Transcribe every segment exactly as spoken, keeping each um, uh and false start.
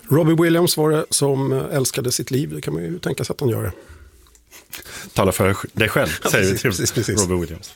Robbie Williams var det som älskade sitt liv. Det kan man ju tänka sig att han gör det. Tala för dig själv, ja, säger precis, vi precis, till precis. Robbie Williams.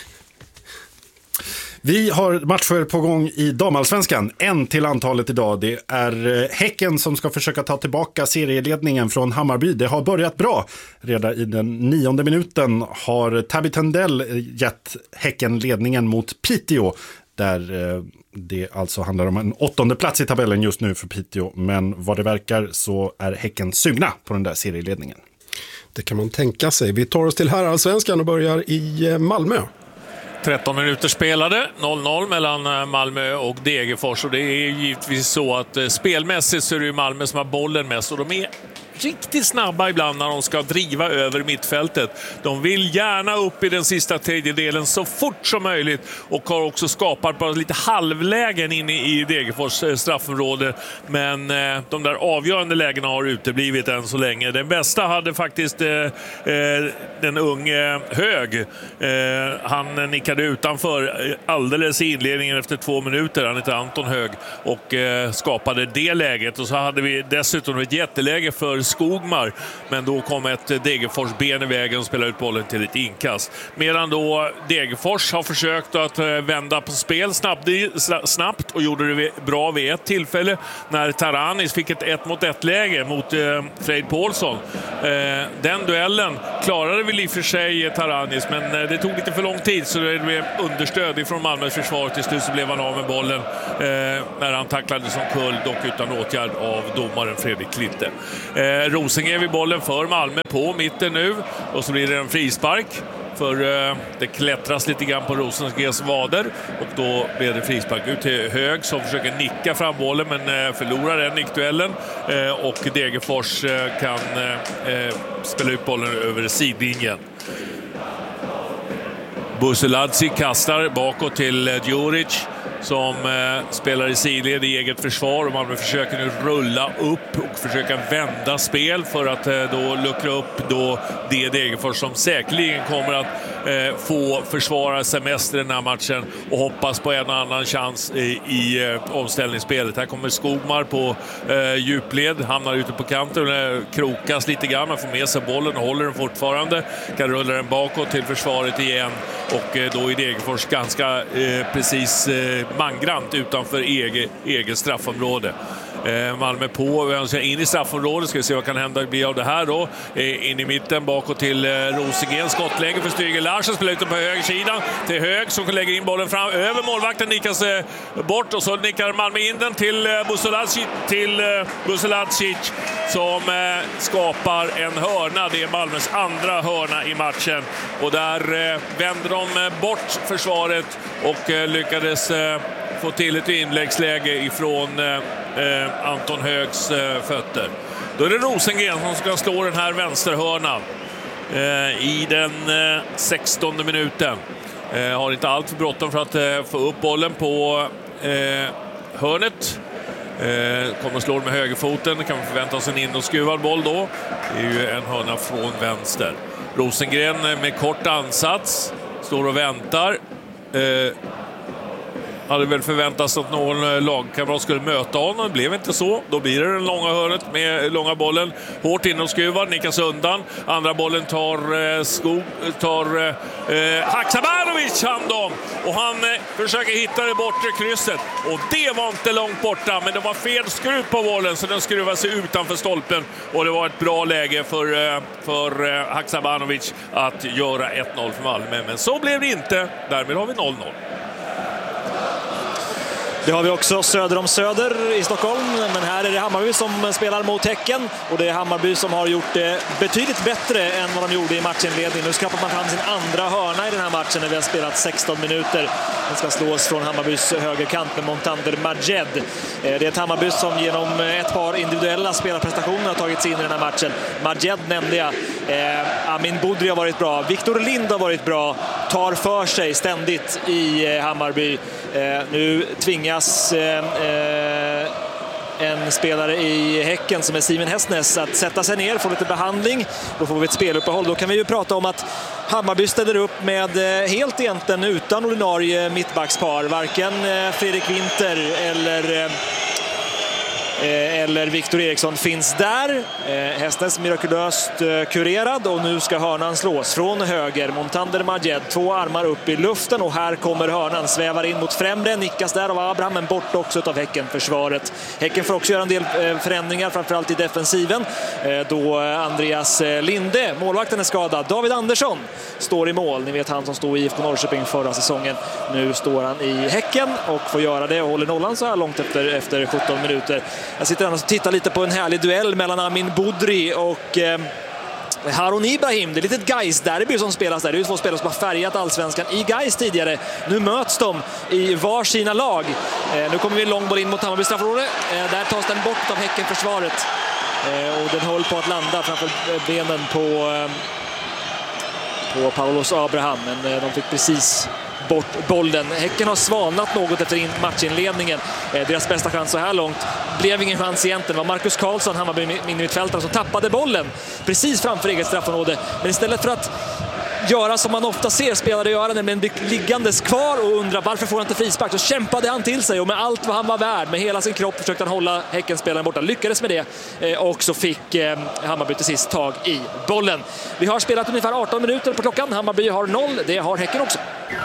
Vi har matcher på gång i damallsvenskan. En till antalet idag. Det är Häcken som ska försöka ta tillbaka serieledningen från Hammarby. Det har börjat bra. Redan i den nionde minuten har Tabby Tendell gett Häcken ledningen mot Piteå. Där det alltså handlar om en åttonde plats i tabellen just nu för Piteå. Men vad det verkar så är Häcken sugna på den där serieledningen. Det kan man tänka sig. Vi tar oss till herrallsvenskan och börjar i Malmö. tretton minuter spelade, noll noll mellan Malmö och Degerfors. Och det är givetvis så att spelmässigt så är det Malmö som har bollen mest. Och de är riktigt snabba ibland när de ska driva över mittfältet. De vill gärna upp i den sista tredjedelen så fort som möjligt. Och har också skapat bara lite halvlägen inne i Degerfors straffområde. Men eh, de där avgörande lägena har uteblivit än så länge. Den bästa hade faktiskt eh, eh, den unge Hög. Eh, han nickade utanför alldeles i inledningen efter två minuter. Han heter Anton Hög och eh, skapade det läget. Och så hade vi dessutom ett jätteläge för Skogmar, men då kom ett Degerfors ben i vägen och spelade ut bollen till ett inkast. Medan då Degerfors har försökt att vända på spel snabbt, snabbt och gjorde det bra vid ett tillfälle när Taranis fick ett ett mot ett läge mot eh, Freid Paulsson. Eh, den duellen klarade väl i och för sig Taranis, men eh, det tog lite för lång tid så det blev understöd ifrån Malmös försvar. Till slut så blev han av med bollen eh, när han tacklade som kull, dock utan åtgärd av domaren Fredrik Klitte. Eh, Rosengren vid bollen för Malmö på mitten nu och så blir det en frispark för eh, det klättras lite grann på Rosengrens vader och då blir det frispark ut till Hög som försöker nicka fram bollen men eh, förlorar den nickduellen eh, och Degerfors eh, kan eh, spela ut bollen över sidlinjen. Buseladzi kastar bakåt till eh, Djuric som eh, spelar i sidled i eget försvar och Malmö försöker nu rulla upp och försöka vända spel för att eh, då luckra upp då det Degerfors som säkerligen kommer att eh, få försvara semester den här matchen och hoppas på en annan chans i, i eh, omställningsspelet. Här kommer Skogmar på eh, djupled, hamnar ute på kanten och eh, krokas lite grann, man får med sig bollen och håller den fortfarande, kan rulla den bakåt till försvaret igen och eh, då är Degerfors ganska eh, precis eh, mangrant utanför eget, eget straffområde. Eh, Malmö på, in i straffområdet, ska vi se vad kan hända bli av det här då. Eh, in i mitten bakåt till eh, Rosengren, skottläge för Stryger Larsson, spelar ut den på högersidan till Hög som lägger in bollen fram, över målvakten nickas eh, bort och så nickar Malmö in den till eh, Buselacic till eh, Buselacic som eh, skapar en hörna, det är Malmös andra hörna i matchen och där eh, vänder de eh, bort försvaret och eh, lyckades eh, få till ett inläggsläge ifrån eh, eh, Anton Högs eh, fötter. Då är det Rosengren som ska slå den här vänsterhörnan eh, i den eh, sextonde minuten. Eh, har inte allt för bråttom för att eh, få upp bollen på eh, hörnet. Eh, kommer att slå med högerfoten. Kan man förvänta sig en in- och skruvad boll då. Det är ju en hörna från vänster. Rosengren med kort ansats står och väntar. Eh, hade väl förväntats att någon lagkamrat skulle möta honom. Det blev inte så. Då blir det den långa hörnet med långa bollen. Hårt in och skruvad, nickas undan. Andra bollen tar eh, skog, tar eh, Haksabanovic hand om. Och han eh, försöker hitta det bortre krysset. Och det var inte långt borta. Men det var fel skruv på bollen så den skruvade sig utanför stolpen. Och det var ett bra läge för, eh, för eh, Haksabanovic att göra ett noll för Malmö. Men så blev det inte. Därmed har vi noll noll. Det har vi också söder om Söder i Stockholm, men här är det Hammarby som spelar mot Häcken och det är Hammarby som har gjort det betydligt bättre än vad de gjorde i matchinledningen. Nu skapar man fram sin andra hörna i den här matchen när vi har spelat sexton minuter. Den ska slås från Hammarbys högerkant med Montander Majed. Det är ett Hammarby som genom ett par individuella spelarprestationer har tagit sig in i den här matchen. Majed nämnde jag. Eh, Amin Budri har varit bra. Viktor Lind har varit bra. Tar för sig ständigt i eh, Hammarby. Eh, nu tvingas eh, eh, en spelare i Häcken som är Simon Hästnäs att sätta sig ner, få lite behandling. Då får vi ett speluppehåll. Då kan vi ju prata om att Hammarby ställer upp med eh, helt egentligen utan ordinarie mittbackspar. Varken eh, Fredrik Winter eller... Eh, eller Victor Eriksson finns där. Hästens mirakulöst kurerad och nu ska hörnan slås från höger. Montander Majed, två armar upp i luften och här kommer hörnan, svävar in mot främre, nickas där av Abraham, men bort också av Häcken-försvaret. Häcken får också göra en del förändringar, framförallt i defensiven, då Andreas Linde, målvakten, är skadad. David Andersson står i mål, ni vet han som stod i I F K Norrköping förra säsongen. Nu står han i Häcken och får göra det och håller nollan så här långt efter, efter sjutton minuter. Jag sitter och tittar lite på en härlig duell mellan Amin Budri och eh, Harun Ibrahim. Det är lite ett Gais-derby som spelas där. Det är två spelare som har färgat allsvenskan i Gais tidigare. Nu möts de i var sina lag. Eh, nu kommer vi en lång boll in mot Hammarby straffområde. Eh, där tas den bort av Häcken-försvaret. Eh, och den höll på att landa framför benen på, eh, på Paulos Abraham. Men eh, de fick precis bort bollen. Häcken har svalnat något efter matchinledningen. Eh, deras bästa chans så här långt blev ingen chans egentligen. Det var Marcus Karlsson, Hammarby mittfältare, som tappade bollen precis framför eget straffområde. Men istället för att göra som man ofta ser spelare göra, nämligen bli liggandes kvar och undra varför får han inte frispark, så kämpade han till sig och med allt vad han var värd, med hela sin kropp försökte han hålla Häckenspelaren borta. Lyckades med det eh, och så fick eh, Hammarby till sist tag i bollen. Vi har spelat ungefär arton minuter på klockan. Hammarby har noll, det har Häcken också.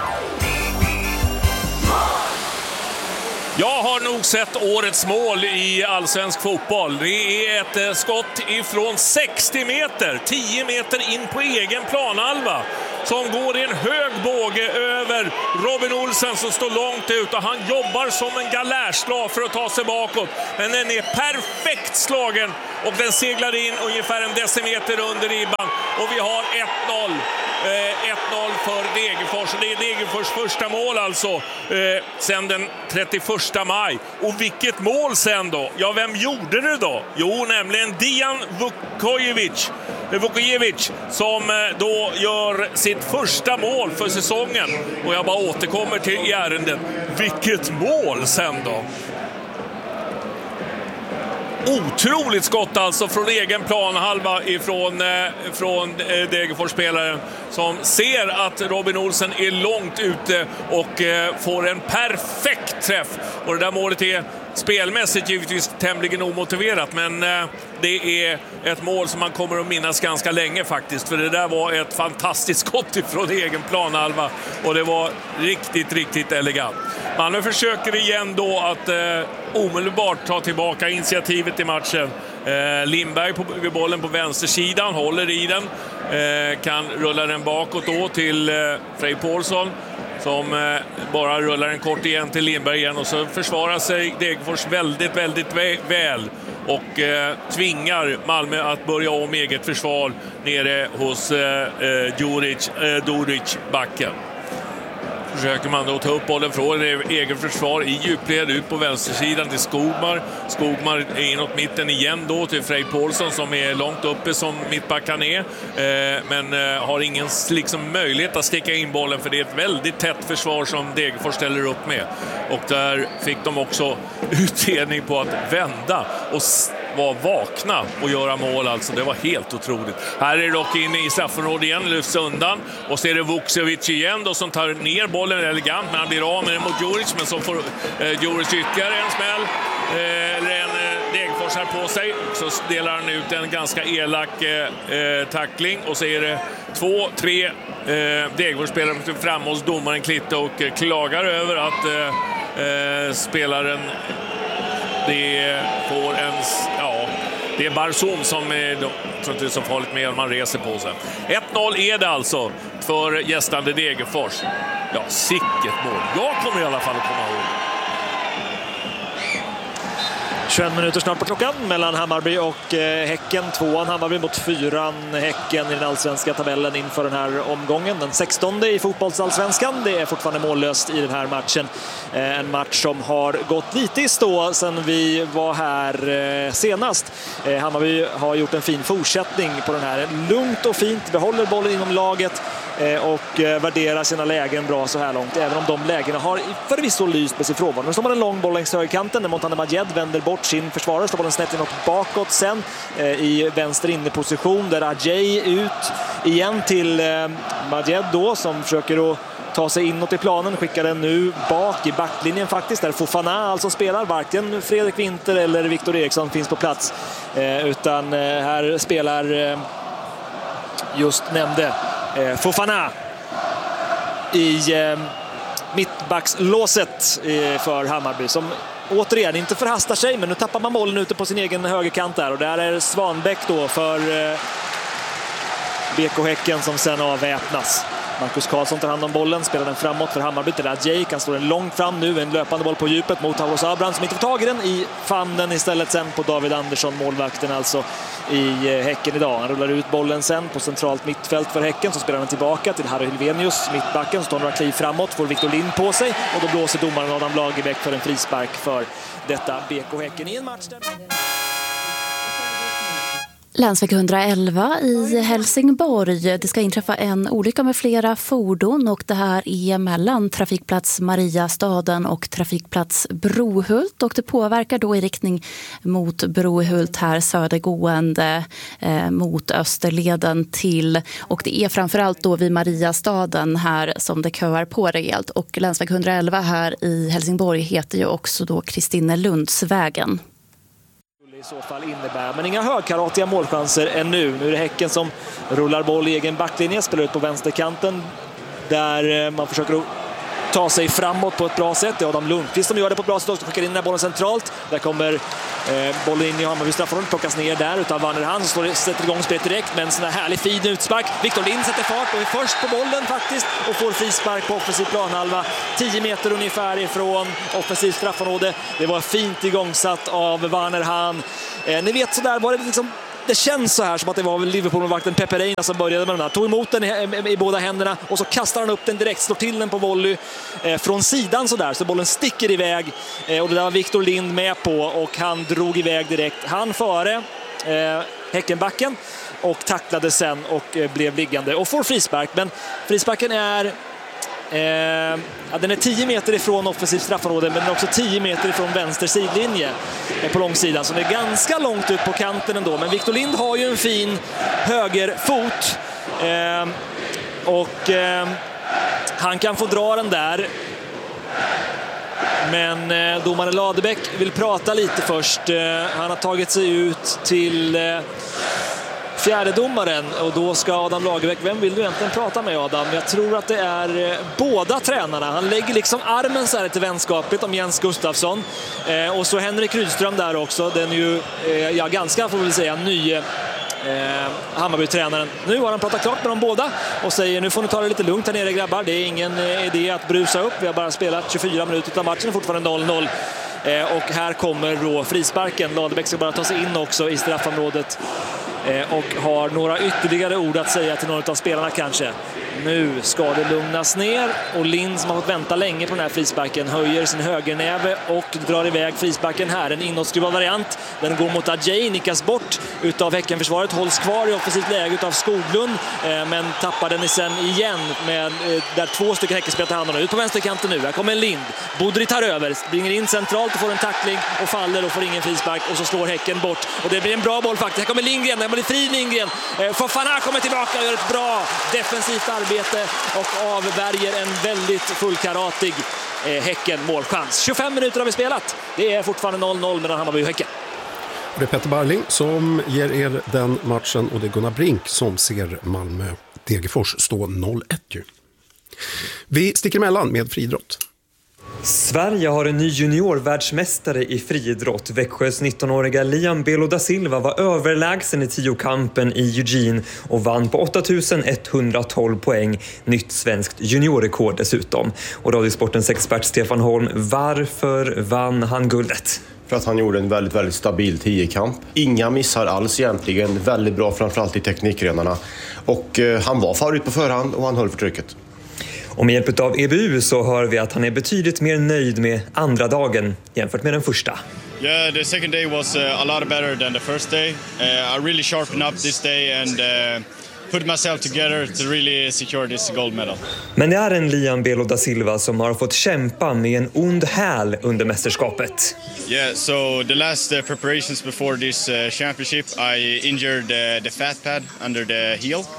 Jag har nog sett årets mål i allsvensk fotboll. Det är ett skott ifrån sextio meter, tio meter in på egen planhalva, som går i en hög båge över Robin Olsen som står långt ut, och han jobbar som en galärslav för att ta sig bakåt. Men den är perfekt slagen och den seglar in ungefär en decimeter under ribban, och vi har ett noll. ett noll för Degerfors. Det är Degerfors första mål alltså eh, sen den trettioförsta maj. Och vilket mål sen då? Ja, vem gjorde det då? Jo, nämligen Dijan Vukojevic, Vukojevic som eh, då gör sitt första mål för säsongen. Och jag bara återkommer till i ärendet. Vilket mål sen då? Otroligt skott alltså från egen planhalva ifrån eh, från eh, Degerfors-spelaren som ser att Robin Olsen är långt ute och eh, får en perfekt träff. Och det där målet är spelmässigt givetvis tämligen omotiverat, men eh, det är ett mål som man kommer att minnas ganska länge faktiskt, för det där var ett fantastiskt skott ifrån egen planhalva och det var riktigt, riktigt elegant. Man försöker igen då att eh, omedelbart ta tillbaka initiativet i matchen. Eh, Lindberg på bollen på vänstersidan, håller i den, eh, kan rulla den bakåt då till eh, Frej Paulsson som eh, bara rullar en kort igen till Lindberg igen, och så försvarar sig Degerfors väldigt, väldigt väl och eh, tvingar Malmö att börja om eget försvar nere hos eh, eh, Djuric, eh, Doric backen. Försöker man då ta upp bollen från egen försvar i djupled ut på vänstersidan till Skogmar. Skogmar är inåt mitten igen då till Frej Paulsson som är långt uppe som mittbackan är. Eh, men eh, har ingen liksom möjlighet att sticka in bollen, för det är ett väldigt tätt försvar som Degerfors ställer upp med. Och där fick de också utdelning på att vända och var vakna och göra mål alltså. Det var helt otroligt. Här är det dock inne i straffområdet igen, lyfts undan, och så är det Vukojevic igen då som tar ner bollen elegant, men han blir av med den mot Djuric, men så får eh, Djuric ytterligare en smäll eh, eller en eh, Degerfors här på sig, så delar han ut en ganska elak eh, tackling, och så är det två, tre eh, Degerfors-spelare fram hos domaren Klitte och eh, klagar över att eh, eh, spelaren det får en, ja, det är Barzum som är, jag tror inte det är så farligt med om man reser på sig. ett noll är det alltså för gästande Degerfors. Ja, sicket mål. Jag kommer i alla fall att komma ihåg. tjugoett minuter snart på klockan mellan Hammarby och eh, Häcken. Tvåan Hammarby mot fyran Häcken i den allsvenska tabellen inför den här omgången. Den sextonde i fotbollsallsvenskan. Det är fortfarande mållöst i den här matchen. Eh, en match som har gått lite i stå sedan vi var här eh, senast. Eh, Hammarby har gjort en fin fortsättning på den här. Lugnt och fint, behåller bollen inom laget och värderar sina lägen bra så här långt, även om de lägena har förvisso lyst med sin frånvaro. Nu står man en lång boll längs högerkanten när Montander Majed vänder bort sin försvarare, står bollen snett inåt bakåt sen i vänster inneposition där Ajay ut igen till Majed då som försöker att ta sig inåt i planen, skickar den nu bak i backlinjen faktiskt, där Fofana alltså spelar. Varken Fredrik Winter eller Victor Eriksson finns på plats, eh, utan eh, här spelar eh, just nämnde eh, Fofana i eh, mittbackslåset eh, för Hammarby, som återigen inte förhastar sig, men nu tappar man bollen ute på sin egen högerkant där, och där är Svanbäck då för eh, B K Häcken som sen avväpnas. Marcus Karlsson tar hand om bollen, spelar den framåt för Hammarby till Adjei, kan stå den långt fram nu, en löpande boll på djupet mot Tauros Abraham som inte får tag i den i famnen istället sen på David Andersson, målvakten alltså i Häcken idag. Han rullar ut bollen sen på centralt mittfält för Häcken, så spelar den tillbaka till Harry Helvenius, mittbacken, så tar några kliv framåt, får Victor Lind på sig, och då blåser domaren Adam Lagerbäck för en frispark för detta B K Häcken i en match där... Länsväg etthundraelva i Helsingborg. Det ska inträffa en olycka med flera fordon, och det här är mellan trafikplats Mariastaden och trafikplats Brohult, och det påverkar då i riktning mot Brohult här södergående eh, mot Österleden till, och det är framförallt då vid Mariastaden här som det köar på rejält, och länsväg etthundraelva här i Helsingborg heter ju också då Kristinelundsvägen. I så fall innebär, men inga högkaratiga målchanser ännu. Nu är det Häcken som rullar boll i egen backlinje, spelar ut på vänsterkanten där man försöker ta sig framåt på ett bra sätt. Det är Adam Lundqvist som gör det på ett bra sätt också, skickar in den här bollen centralt. Där kommer eh, bollen in i Hammarby straffområde, plockas ner där utav Werner Hand, som står, sätter igång spelet direkt med en sån här härlig fin utspark. Victor Lind sätter fart och är först på bollen faktiskt och får frispark på offensiv planhalva. tio meter ungefär ifrån offensiv straffområde. Det var fint igångsatt av Werner Hand. Eh, ni vet, så där var det liksom. Det känns så här som att det var Liverpool-målvakten Pepe Reina som började med den här. Tog emot den i, i, i båda händerna och så kastar han upp den direkt, slår till den på volley eh, från sidan så där, så bollen sticker iväg. Eh, och det där var Victor Lind med på, och han drog iväg direkt. Han före eh, Häckenbacken och tacklade sen och eh, blev liggande och får frispark. Men frisparken är Eh, ja, den är tio meter ifrån offensiv straffområde, men den är också tio meter ifrån vänster sidlinje eh, på långsidan, så det är ganska långt ut på kanten ändå. Men Victor Lind har ju en fin högerfot eh, och eh, han kan få dra den där. Men eh, domare Ladebäck vill prata lite först. Eh, han har tagit sig ut till eh, fjärde domaren, och då ska Adam Lagerbäck, vem vill du egentligen prata med, Adam? Jag tror att det är eh, båda tränarna. Han lägger liksom armen så här till vänskapligt om Jens Gustafsson. Eh, och så Henrik Rydström där också. Den är ju, eh, ja, ganska får vi säga, ny eh, Hammarby-tränaren. Nu har han pratat klart med dem båda och säger, nu får ni ta det lite lugnt här nere, grabbar. Det är ingen eh, idé att brusa upp. Vi har bara spelat tjugofyra minuter av matchen, fortfarande noll noll. Eh, och här kommer då frisparken. Ladebäck ska bara ta sig in också i straffområdet och har några ytterligare ord att säga till några av spelarna kanske. Nu ska det lugnas ner, och Lind som har fått vänta länge på den här frisparken höjer sin högernäve och drar iväg frisparken här. En inåtskruvad variant. Den går mot Adjei, nickas bort utav Häckenförsvaret, hålls kvar i offensivt läge utav Skoglund, men tappar den sen igen med, där två stycken Häckenspelare tar hand om. Ut på vänsterkanten nu. Här kommer en Lind. Bodri tar över, springer in centralt och får en tackling och faller och får ingen frispark, och så slår Häcken bort. Och det blir en bra boll faktiskt. Här kommer Lindgren, det blir fri Lindgren. Fofana kommer tillbaka och gör ett bra defensivt arbete och avvärjer en väldigt fullkaratig eh, Häcken målchans. tjugofem minuter har vi spelat. Det är fortfarande noll noll mellan Hammarby och Häcken. Det är Petter Barling som ger er den matchen, och det är Gunnar Brink som ser Malmö Degerfors stå noll ett. Ju. Vi sticker emellan med friidrott. Sverige har en ny juniorvärldsmästare i friidrott. Växjös nittonåriga Liam Belo da Silva var överlägsen i tiokampen i Eugene och vann på åtta tusen etthundratolv poäng. Nytt svenskt juniorrekord dessutom. Och Radiosportens expert Stefan Holm, varför vann han guldet? För att han gjorde en väldigt, väldigt stabil tiokamp. Inga missar alls egentligen. Väldigt bra framförallt i teknikgrenarna. Och eh, han var favorit på förhand och han höll för trycket. Och med hjälp av E B U så hör vi att han är betydligt mer nöjd med andra dagen jämfört med den första. Yeah, the second day was uh, a lot better than the first day. Uh, I really sharpened up this day and uh, put myself together to really secure this gold medal. Men det är en Liam Belo da Silva som har fått kämpa med en ond häl under mästerskapet. Yeah, so the last uh, preparations before this uh, championship I injured uh, the fat pad under the heel.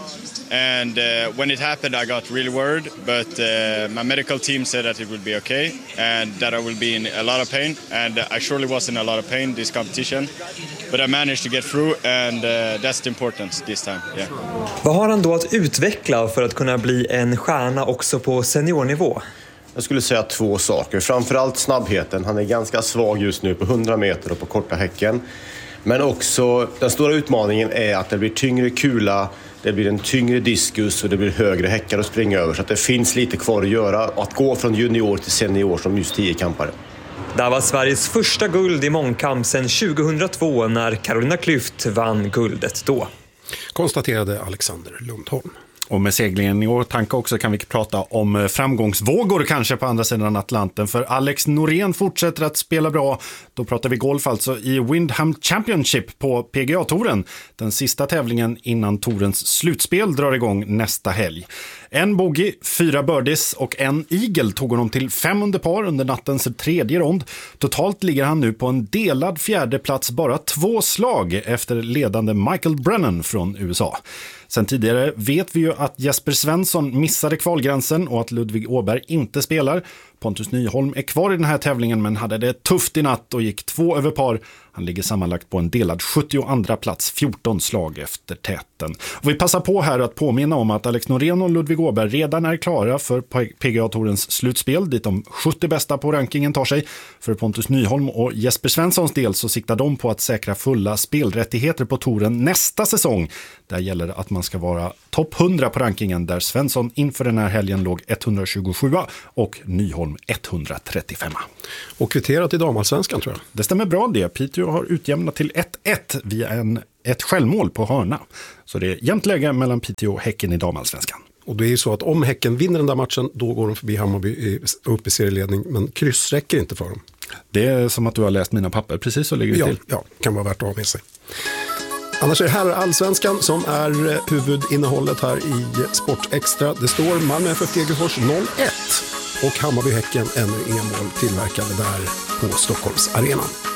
And uh, when it happened, I got really worried, but uh, my medical team said that it would be okay and that I will be in a lot of pain. And I surely was in a lot of pain this competition, but I managed to get through, and uh, that's the importance this time. Yeah. Vad har han då att utveckla för att kunna bli en stjärna också på seniornivå? Jag skulle säga två saker. Framförallt snabbheten. Han är ganska svag just nu på hundra meter och på korta häcken. Men också den stora utmaningen är att det blir tyngre kula, det blir en tyngre diskus och det blir högre häckar att springa över. Så att det finns lite kvar att göra. Att gå från junior till senior som just tio-kampare. Det var Sveriges första guld i mångkamp sedan tjugohundratvå när Carolina Klüft vann guldet då. Konstaterade Alexander Lundholm. Och med seglingen i åtanke också kan vi prata om framgångsvågor kanske på andra sidan Atlanten. För Alex Norén fortsätter att spela bra. Då pratar vi golf alltså i Windham Championship på P G A-touren. Den sista tävlingen innan tourens slutspel drar igång nästa helg. En bogey, fyra birdies och en eagle tog honom till fem under par under nattens tredje rond. Totalt ligger han nu på en delad fjärde plats, bara två slag efter ledande Michael Brennan från U S A. Sen tidigare vet vi ju att Jesper Svensson missade kvalgränsen och att Ludvig Åberg inte spelar. Pontus Nyholm är kvar i den här tävlingen men hade det tufft i natt och gick två över par. Han ligger sammanlagt på en delad sjuttioandra plats, fjorton slag efter täten. Och vi passar på här att påminna om att Alex Norén och Ludvig Åberg redan är klara för P G A-tourens slutspel dit de sjuttio bästa på rankingen tar sig. För Pontus Nyholm och Jesper Svenssons del så siktar de på att säkra fulla spelrättigheter på touren nästa säsong. Där gäller det att man ska vara topp hundra på rankingen där Svensson inför den här helgen låg etthundratjugosju och Nyholm etthundratrettiofem. Och kvitterat i damallsvenskan tror jag. Det stämmer bra det. Piteå har utjämnat till ett ett via en, ett självmål på hörna. Så det är jämnt läge mellan Piteå och Häcken i damallsvenskan. Och det är ju så att om Häcken vinner den där matchen då går de förbi Hammarby upp i serieledning. Men kryss räcker inte för dem. Det är som att du har läst mina papper. Precis så ligger det ja, till. Ja, kan vara värt att ha med sig. Annars är det här allsvenskan som är huvudinnehållet här i Sport Extra. Det står Malmö F F Degerfors noll ett och Hammarby Häcken ännu inga mål tillverkade där på Stockholms arenan.